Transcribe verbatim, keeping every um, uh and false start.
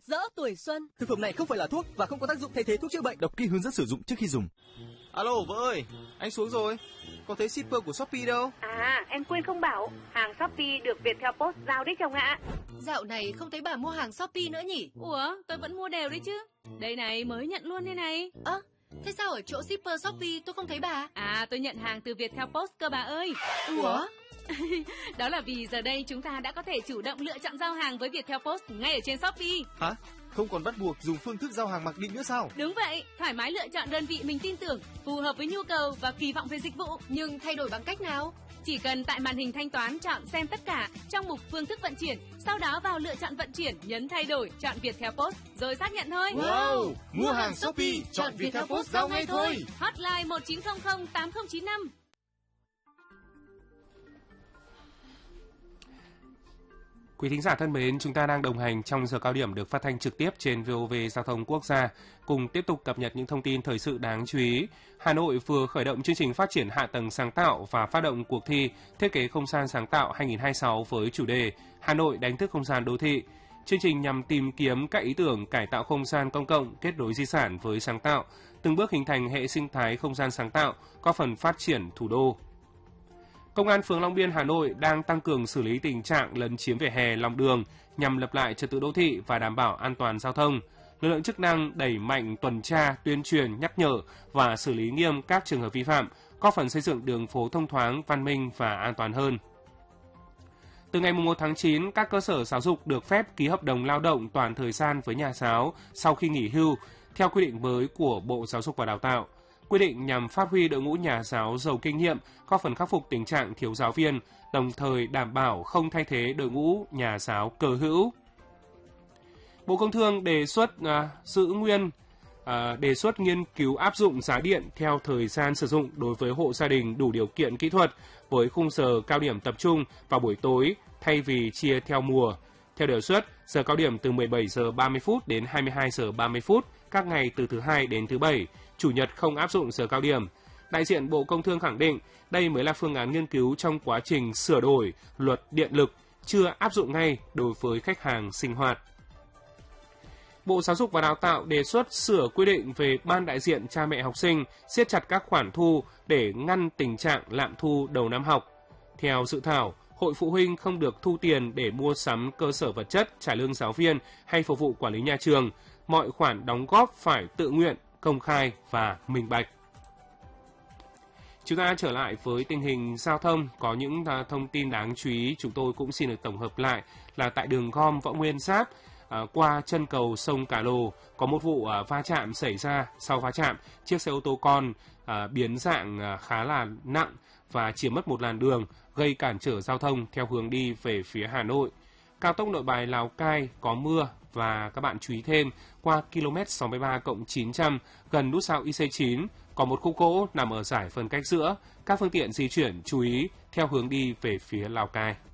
rỡ tuổi xuân. Thực phẩm này không phải là thuốc và không có tác dụng thay thế thuốc chữa bệnh. Đọc kỹ hướng dẫn sử dụng trước khi dùng. Alo vợ ơi, anh xuống rồi. Có thấy shipper của Shopee đâu? À, em quên không bảo, hàng Shopee được Viettel Post giao đấy chồng ạ. Dạo này không thấy bà mua hàng Shopee nữa nhỉ? Ủa, tôi vẫn mua đều đấy chứ. Đây này, mới nhận luôn đây này. Ơ, à, thế sao ở chỗ shipper Shopee tôi không thấy bà? À, tôi nhận hàng từ Viettel Post cơ bà ơi. Ủa? Đó là vì giờ đây chúng ta đã có thể chủ động lựa chọn giao hàng với Viettel Post ngay ở trên Shopee. Hả? Không còn bắt buộc dùng phương thức giao hàng mặc định nữa sao? Đúng vậy, thoải mái lựa chọn đơn vị mình tin tưởng, phù hợp với nhu cầu và kỳ vọng về dịch vụ. Nhưng thay đổi bằng cách nào? Chỉ cần tại màn hình thanh toán chọn xem tất cả trong mục phương thức vận chuyển, sau đó vào lựa chọn vận chuyển, nhấn thay đổi, chọn Viettel Post rồi xác nhận thôi. Wow, mua hàng Shopee, chọn Viettel Post giao ngay thôi. Hotline một chín không không tám không chín năm. Quý thính giả thân mến, chúng ta đang đồng hành trong giờ cao điểm được phát thanh trực tiếp trên vê o vê Giao thông Quốc gia, cùng tiếp tục cập nhật những thông tin thời sự đáng chú ý. Hà Nội vừa khởi động chương trình phát triển hạ tầng sáng tạo và phát động cuộc thi thiết kế không gian sáng tạo hai không hai sáu với chủ đề Hà Nội đánh thức không gian đô thị. Chương trình nhằm tìm kiếm các ý tưởng cải tạo không gian công cộng, kết nối di sản với sáng tạo, từng bước hình thành hệ sinh thái không gian sáng tạo, góp phần phát triển thủ đô. Công an phường Long Biên, Hà Nội đang tăng cường xử lý tình trạng lấn chiếm vỉa hè, lòng đường nhằm lập lại trật tự đô thị và đảm bảo an toàn giao thông. Lực lượng chức năng đẩy mạnh tuần tra, tuyên truyền, nhắc nhở và xử lý nghiêm các trường hợp vi phạm, góp phần xây dựng đường phố thông thoáng, văn minh và an toàn hơn. Từ ngày mùng một tháng chín, các cơ sở giáo dục được phép ký hợp đồng lao động toàn thời gian với nhà giáo sau khi nghỉ hưu, theo quy định mới của Bộ Giáo dục và Đào tạo. Quy định nhằm phát huy đội ngũ nhà giáo giàu kinh nghiệm, góp phần khắc phục tình trạng thiếu giáo viên, đồng thời đảm bảo không thay thế đội ngũ nhà giáo cơ hữu. Bộ Công Thương đề xuất à, giữ nguyên à, đề xuất nghiên cứu áp dụng giá điện theo thời gian sử dụng đối với hộ gia đình đủ điều kiện kỹ thuật với khung giờ cao điểm tập trung vào buổi tối thay vì chia theo mùa. Theo đề xuất, giờ cao điểm từ mười bảy giờ ba mươi phút đến hai mươi hai giờ ba mươi phút các ngày từ thứ Hai đến thứ Bảy, Chủ nhật không áp dụng giờ cao điểm. Đại diện Bộ Công Thương khẳng định đây mới là phương án nghiên cứu trong quá trình sửa đổi luật điện lực, chưa áp dụng ngay đối với khách hàng sinh hoạt. Bộ Giáo dục và Đào tạo đề xuất sửa quy định về ban đại diện cha mẹ học sinh, siết chặt các khoản thu để ngăn tình trạng lạm thu đầu năm học. Theo dự thảo, Hội Phụ huynh không được thu tiền để mua sắm cơ sở vật chất, trả lương giáo viên hay phục vụ quản lý nhà trường. Mọi khoản đóng góp phải tự nguyện, công khai và minh bạch. Chúng ta trở lại với tình hình giao thông, có những thông tin đáng chú ý chúng tôi cũng xin được tổng hợp lại là tại đường gom Võ Nguyên Giáp à, qua chân cầu sông Cả Lồ có một vụ à, va chạm xảy ra. Sau va chạm, chiếc xe ô tô con à, biến dạng à, khá là nặng và chiếm mất một làn đường, gây cản trở giao thông theo hướng đi về phía Hà Nội. Cao tốc Nội Bài Lào Cai có mưa và các bạn chú ý thêm qua km sáu mươi ba cộng chín trăm gần nút giao I C chín có một khúc gỗ nằm ở giải phân cách giữa. Các phương tiện di chuyển chú ý theo hướng đi về phía Lào Cai.